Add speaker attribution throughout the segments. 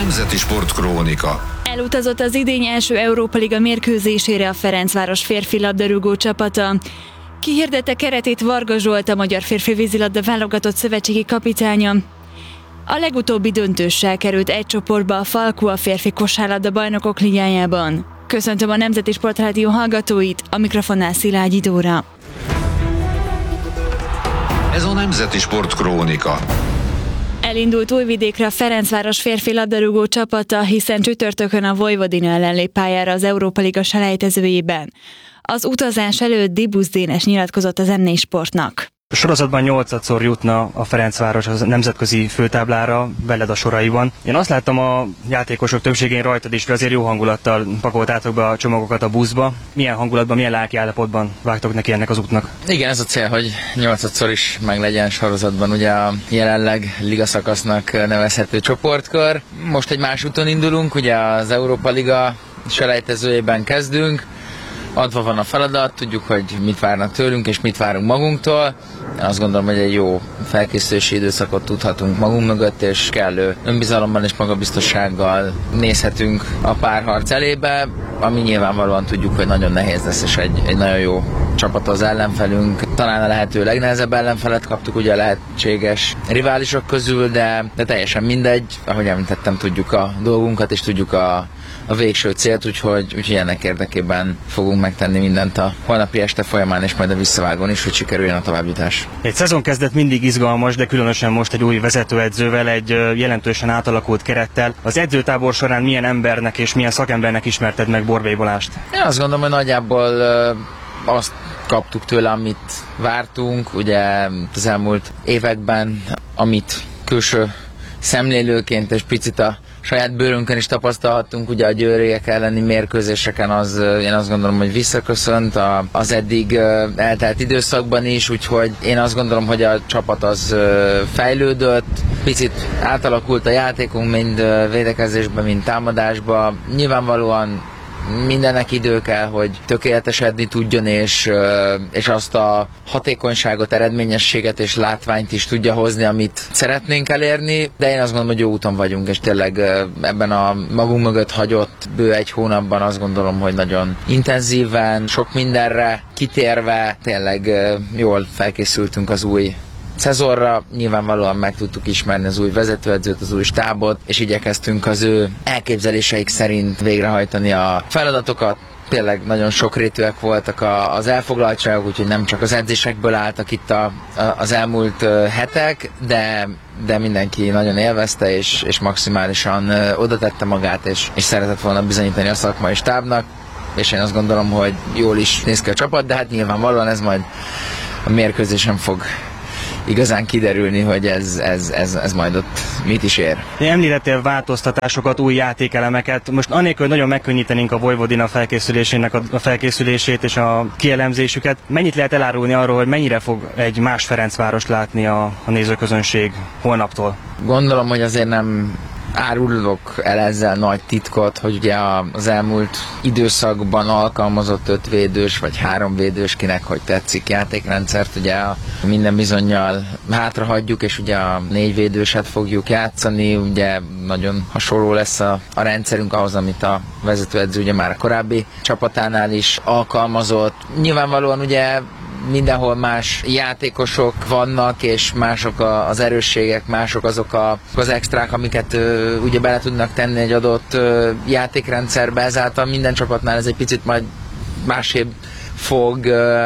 Speaker 1: Nemzeti Sportkrónika.
Speaker 2: Elutazott az idény első Európa Liga mérkőzésére a Ferencváros férfi labdarúgó csapata. Kihirdette keretét Varga Zsolt, a magyar férfi vízilabda válogatott szövetségi kapitánya. A legutóbbi döntőssel került egy csoportba a Falku a férfi kosárlabda bajnokok ligájában. Köszöntöm a Nemzeti Sportrádió hallgatóit, a mikrofonnál Szilágyi Dóra.
Speaker 1: Ez a Nemzeti Sportkrónika.
Speaker 2: Elindult Újvidékre a Ferencváros férfi labdarúgó csapata, hiszen csütörtökön a Vojvodina ellen lép pályára az Európa Liga selejtezőjében. Az utazás előtt Dibusz Dénes nyilatkozott az M4 Sportnak.
Speaker 3: A sorozatban 8-szor jutna a Ferencváros a nemzetközi főtáblára, veled a soraiban. Én azt láttam a játékosok többségén rajtad is, hogy azért jó hangulattal pakoltátok be a csomagokat a buszba. Milyen hangulatban, milyen lelki állapotban vágtok neki ennek az útnak?
Speaker 4: Igen, ez a cél, hogy 8-szor is meg legyen sorozatban ugye a jelenleg ligaszakasznak nevezhető csoportkör. Most egy más úton indulunk, ugye az Európa Liga selejtezőjében kezdünk. Adva van a feladat, tudjuk, hogy mit várnak tőlünk, és mit várunk magunktól. Én azt gondolom, hogy egy jó felkészülési időszakot tudhatunk magunk mögött, és kellő önbizalommal és magabiztossággal nézhetünk a párharc elébe, ami nyilvánvalóan tudjuk, hogy nagyon nehéz lesz, és egy nagyon jó csapat az ellenfelünk. Talán a lehető legnehezebb ellenfelet kaptuk ugye a lehetséges riválisok közül, de teljesen mindegy. Ahogy említettem, tudjuk a dolgunkat, és tudjuk a végső célt, úgyhogy ennek érdekében fogunk megtenni mindent a holnapi este folyamán, és majd a visszavágón is, hogy sikerüljön a továbbjutás.
Speaker 3: Egy szezonkezdet mindig izgalmas, de különösen most egy új vezetőedzővel, egy jelentősen átalakult kerettel. Az edzőtábor során milyen embernek és milyen szakembernek ismerted meg Borbély Balást?
Speaker 4: Én azt gondolom, hogy nagyjából azt kaptuk tőle, amit vártunk, ugye az elmúlt években, amit külső szemlélőként és picit a saját bőrünkön is tapasztalhattunk, ugye a győriek elleni mérkőzéseken, én azt gondolom, hogy visszaköszönt az eddig eltelt időszakban is, úgyhogy én azt gondolom, hogy a csapat az fejlődött, picit átalakult a játékunk, mind védekezésben, mind támadásban. Nyilvánvalóan mindennek idő kell, hogy tökéletesedni tudjon, és azt a hatékonyságot, eredményességet és látványt is tudja hozni, amit szeretnénk elérni, de én azt gondolom, hogy jó úton vagyunk, és tényleg ebben a magunk mögött hagyott bő egy hónapban azt gondolom, hogy nagyon intenzíven, sok mindenre kitérve, tényleg jól felkészültünk az új szezonra. Nyilvánvalóan meg tudtuk ismerni az új vezetőedzőt, az új stábot, és igyekeztünk az ő elképzeléseik szerint végrehajtani a feladatokat. Tényleg nagyon sokrétűek voltak az elfoglaltságok, úgyhogy nem csak az edzésekből álltak itt az elmúlt hetek, de mindenki nagyon élvezte, és maximálisan oda tette magát, és szeretett volna bizonyítani a szakmai stábnak, és én azt gondolom, hogy jól is néz ki a csapat, de hát nyilvánvalóan ez majd a mérkőzésen fog igazán kiderülni, hogy ez majd ott mit is ér.
Speaker 3: Említettél változtatásokat, új játékelemeket. Most anélkül, hogy nagyon megkönnyítenénk a Vojvodina felkészülésének a felkészülését és a kielemzésüket, mennyit lehet elárulni arról, hogy mennyire fog egy más Ferencvárost látni a nézőközönség holnaptól?
Speaker 4: Gondolom, hogy azért nem árulok el ezzel nagy titkot, hogy ugye az elmúlt időszakban alkalmazott 5 védős vagy 3 védős, kinek hogy tetszik játékrendszert, ugye minden bizonnyal hátrahagyjuk, és ugye a 4 védőset fogjuk játszani, ugye nagyon hasonló lesz a rendszerünk ahhoz, amit a vezetőedző ugye már a korábbi csapatánál is alkalmazott. Nyilvánvalóan ugye mindenhol más játékosok vannak, és mások az erősségek, mások azok az extrák, amiket ugye bele tudnak tenni egy adott játékrendszerbe, ezáltal minden csapatnál ez egy picit majd másképp fog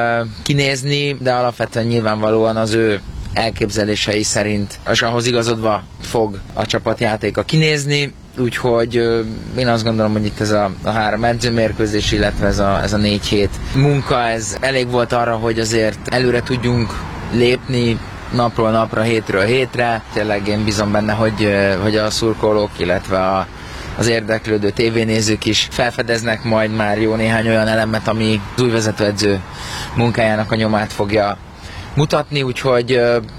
Speaker 4: kinézni, de alapvetően nyilvánvalóan az ő elképzelései szerint, és ahhoz igazodva fog a csapatjátéka kinézni. Úgyhogy én azt gondolom, hogy itt ez a 3 edzőmérkőzés, illetve ez a 4 hét munka, ez elég volt arra, hogy azért előre tudjunk lépni napról napra, hétről hétre. Tényleg én bízom benne, hogy a szurkolók, illetve az érdeklődő tévénézők is felfedeznek majd már jó néhány olyan elemet, ami az új vezetőedző munkájának a nyomát fogja mutatni, úgyhogy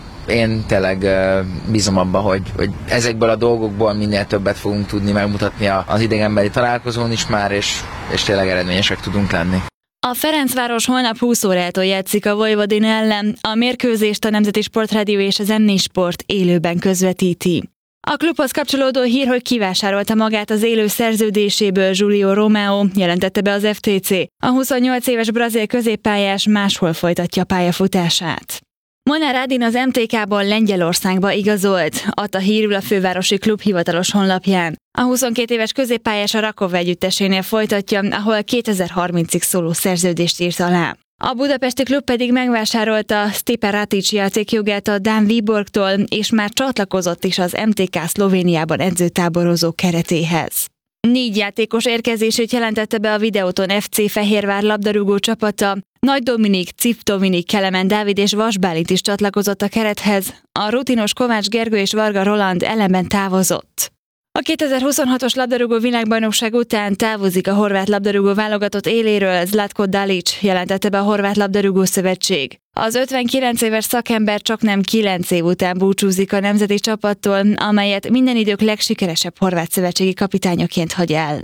Speaker 4: én tényleg bízom abba, hogy ezekből a dolgokból minél többet fogunk tudni megmutatni az idegenbeli találkozón is már, és tényleg eredményesek tudunk lenni.
Speaker 2: A Ferencváros holnap 20 órától játszik a Vojvodina ellen. A mérkőzést a Nemzeti Sportrádió és az M4 Sport élőben közvetíti. A klubhoz kapcsolódó hír, hogy kivásárolta magát az élő szerződéséből Julio Romeo, jelentette be az FTC. A 28 éves brazil középpályás máshol folytatja pályafutását. Molnár Ádin az MTK-ból Lengyelországba igazolt, adta hírül a fővárosi klub hivatalos honlapján. A 22 éves középpályás a Rakov együttesénél folytatja, ahol 2030-ig szóló szerződést írt alá. A budapesti klub pedig megvásárolta Stipe Ratic játékjogát a dán Viborgtól, és már csatlakozott is az MTK Szlovéniában edzőtáborozó keretéhez. 4 játékos érkezését jelentette be a Videoton FC Fehérvár labdarúgó csapata. Nagy Dominik, Cip Dominik, Kelemen Dávid és Vas Bálint is csatlakozott a kerethez. A rutinos Kovács Gergő és Varga Roland ellenben távozott. A 2026-os labdarúgó világbajnokság után távozik a horvát labdarúgó válogatott éléről Zlatko Dalic, jelentette be a Horvát Labdarúgó Szövetség. Az 59 éves szakember csaknem 9 év után búcsúzik a nemzeti csapattól, amelyet minden idők legsikeresebb horvát szövetségi kapitányaként hagy el.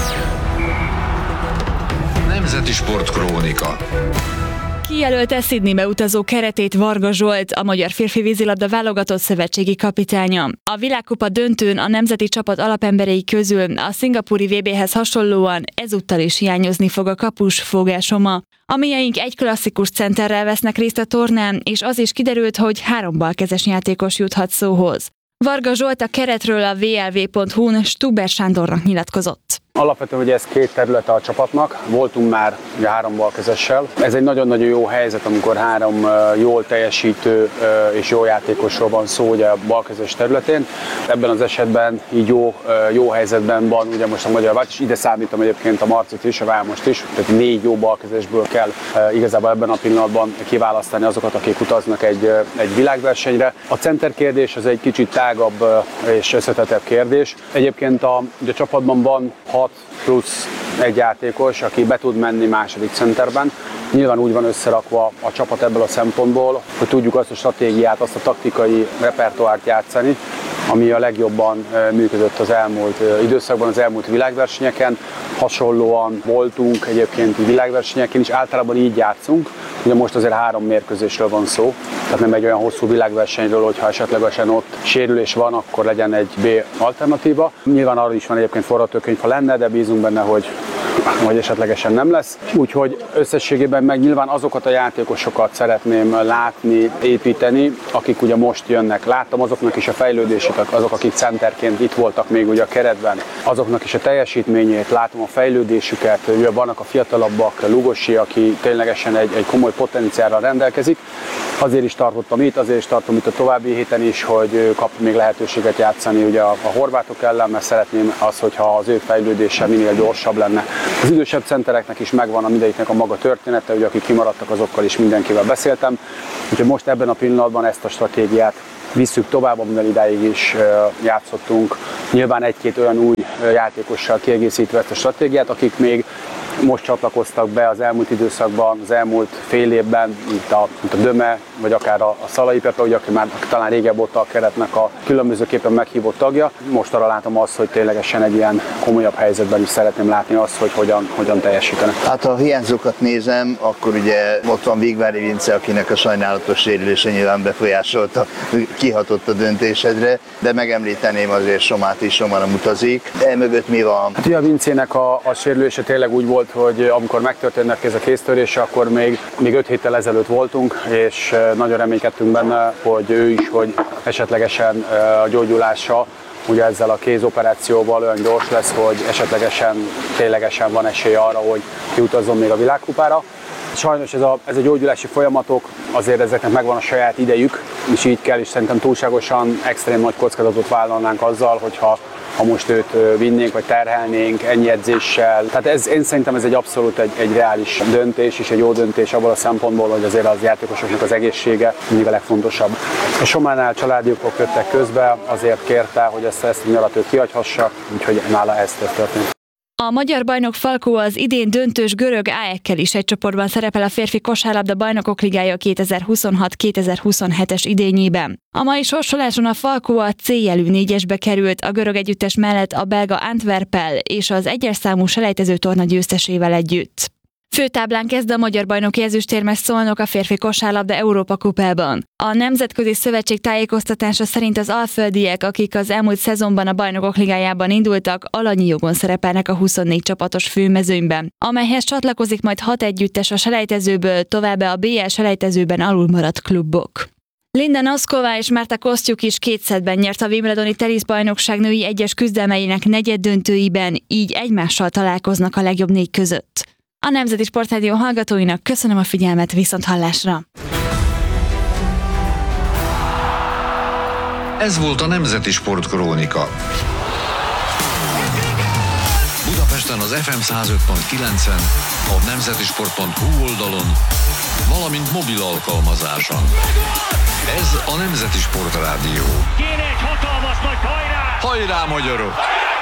Speaker 1: Nemzeti Sportkrónika.
Speaker 2: Kijelölte Sydneybe utazó keretét Varga Zsolt, a magyar férfi vízilabda válogatott szövetségi kapitánya. A világkupa döntőn a nemzeti csapat alapemberei közül a szingapúri VB-hez hasonlóan ezúttal is hiányozni fog a kapus Fogel Soma. A mieink egy klasszikus centerrel vesznek részt a tornán, és az is kiderült, hogy 3 balkezes játékos juthat szóhoz. Varga Zsolt a keretről a vlv.hu-n Stuber Sándornak nyilatkozott.
Speaker 5: Alapvetően ugye ez 2 területe a csapatnak, voltunk már ugye 3 balkezessel. Ez egy nagyon-nagyon jó helyzet, amikor 3 jól teljesítő és jó játékosról van szó ugye a balkezes területén. Ebben az esetben így jó helyzetben van ugye most a magyar vált, és ide számítom egyébként a Marcit is, a Vámost is, tehát 4 jó balkezesből kell igazából ebben a pillanatban kiválasztani azokat, akik utaznak egy világversenyre. A center kérdés az egy kicsit tágabb és összetettebb kérdés. Egyébként a csapatban van 6 plusz egy játékos, aki be tud menni második centerben. Nyilván úgy van összerakva a csapat ebből a szempontból, hogy tudjuk azt a stratégiát, azt a taktikai repertoárt játszani, ami a legjobban működött az elmúlt időszakban, az elmúlt világversenyeken. Hasonlóan voltunk egyébként világversenyeken is, általában így játszunk. Ugye most azért 3 mérkőzésről van szó, tehát nem egy olyan hosszú világversenyről, hogyha esetlegesen ott sérülés van, akkor legyen egy B alternatíva. Nyilván arra is van egyébként forgatókönyv, ha lenne, de bízunk benne, hogy esetlegesen nem lesz. Úgyhogy összességében meg nyilván azokat a játékosokat szeretném látni, építeni, akik ugye most jönnek. Láttam azoknak is a fejlődését, azok, akik centerként itt voltak még ugye a keretben, azoknak is a teljesítményét, látom a fejlődésüket, ugye vannak a fiatalabbak, Lugosi, aki ténylegesen egy komoly potenciálral rendelkezik. Azért is tartottam itt, azért is tartom itt a további héten is, hogy kap még lehetőséget játszani ugye a horvátok ellen, mert szeretném azt, hogyha az ő fejlődése minél gyorsabb lenne. Az idősebb centereknek is megvan a mindegyiknek a maga története, ugye akik kimaradtak, azokkal is mindenkivel beszéltem. Úgyhogy most ebben a pillanatban ezt a stratégiát visszük tovább, amivel idáig is játszottunk. Nyilván 1-2 olyan új játékossal kiegészítve ezt a stratégiát, akik még most csatlakoztak be az elmúlt időszakban, az elmúlt fél évben, mint a Döme, vagy akár a Szalai Pepe, ugye, aki már talán régebb óta a keretnek a különbözőképpen meghívott tagja. Most arra látom azt, hogy ténylegesen egy ilyen komolyabb helyzetben is szeretném látni azt, hogy hogyan teljesítenek.
Speaker 6: Hát ha a hiányzókat nézem, akkor ugye ott van Vigvári Vince, akinek a sajnálatos sérülése nyilván befolyásolta, kihatott a döntésedre, de megemlíteném azért Somát is, Soma nem utazik. De mögött mi van?
Speaker 5: Hát ugye a Vincének a sérülése tényleg úgy volt, hogy amikor megtörténnek ez a kéztörése, akkor még 5 héttel ezelőtt voltunk, és nagyon reménykedtünk benne, hogy ő is, hogy esetlegesen a gyógyulása ugye ezzel a kézoperációval olyan gyors lesz, hogy esetlegesen ténylegesen van esély arra, hogy kiutazzon még a világkupára. Sajnos ez a gyógyulási folyamatok, azért ezeknek megvan a saját idejük, és így kell, és szerintem túlságosan extrém nagy kockázatot vállalnánk azzal, hogyha most őt vinnénk, vagy terhelnénk ennyi edzéssel. Tehát én szerintem ez egy abszolút egy reális döntés, és egy jó döntés abból a szempontból, hogy azért az játékosoknak az egészsége mindig a legfontosabb. A Sománál családi okok jöttek közbe, azért kérte, hogy ezt a nyarat őt kihagyhassa, úgyhogy nála ez történt.
Speaker 2: A magyar bajnok Falkó az idén döntős görög AEK-kel is egy csoportban szerepel a férfi kosárlabda bajnokok ligája 2026-2027-es idényében. A mai sorsoláson a Falkó a C-jelű 4-esbe került, a görög együttes mellett a belga Antwerppel és az 1-es számú selejtező torna győztesével együtt. Főtáblán kezd a magyar bajnoki ezüstérmes Szolnok a férfi kosárlabda Európa kupában. A Nemzetközi Szövetség tájékoztatása szerint az alföldiek, akik az elmúlt szezonban a Bajnokok Ligájában indultak, alanyi jogon szerepelnek a 24 csapatos főmezőnyben, amelyhez csatlakozik majd 6 együttes a selejtezőből, továbbá a BL selejtezőben alulmaradt klubok. Linda Noskova és Marta Kostyuk is 2 szettben nyert a Wimbledoni teniszbajnokság női egyes küzdelmeinek negyeddöntőiben, így egymással találkoznak a legjobb 4 között. A Nemzeti Sportrádió hallgatóinak köszönöm a figyelmet, viszonthallásra!
Speaker 1: Ez volt a Nemzeti Sportkrónika. Budapesten az FM 105.9-en, a nemzetisport.hu oldalon, valamint mobil alkalmazáson. Ez a Nemzeti Sportrádió.
Speaker 7: Kéne egy hatalmas nagy hajrá!
Speaker 1: Hajrá, magyarok!